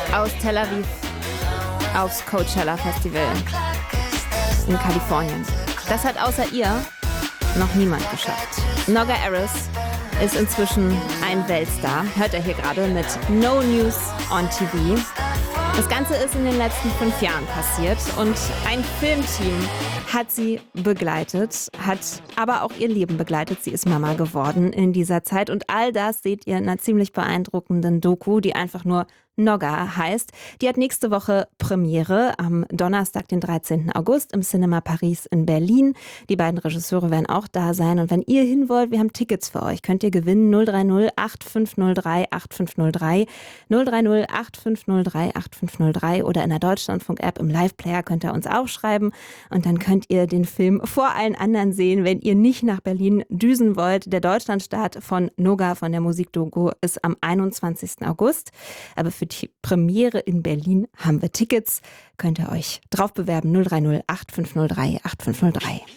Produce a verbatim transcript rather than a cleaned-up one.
aus Tel Aviv aufs Coachella Festival in Kalifornien. Das hat außer ihr noch niemand geschafft. Noga Erez ist inzwischen ein Weltstar. Hört ihr hier gerade mit No News on T V. Das Ganze ist in den letzten fünf Jahren passiert und ein Filmteam hat sie begleitet, hat aber auch ihr Leben begleitet. Sie ist Mama geworden in dieser Zeit und all das seht ihr in einer ziemlich beeindruckenden Doku, die einfach nur Noga heißt. Die hat nächste Woche Premiere am Donnerstag, den dreizehnten August im Cinema Paris in Berlin. Die beiden Regisseure werden auch da sein und wenn ihr hin wollt, wir haben Tickets für euch. Könnt ihr gewinnen null drei null acht fünf null drei acht fünf null drei null drei null acht fünf null drei acht fünf null drei oder in der Deutschlandfunk-App im Live-Player könnt ihr uns auch schreiben und dann könnt ihr den Film vor allen anderen sehen, wenn ihr nicht nach Berlin düsen wollt. Der Deutschlandstart von Noga, von der Musikdoku, ist am einundzwanzigsten August. Aber für die Premiere in Berlin haben wir Tickets. Könnt ihr euch drauf bewerben. null drei null acht fünf null drei acht fünf null drei.